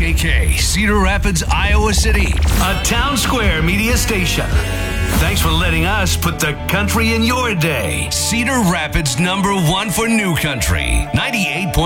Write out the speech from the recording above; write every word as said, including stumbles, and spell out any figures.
K K, Cedar Rapids, Iowa City. A Town Square media station. Thanks for letting us put the country in your day. Cedar Rapids number one for new country. ninety-eight point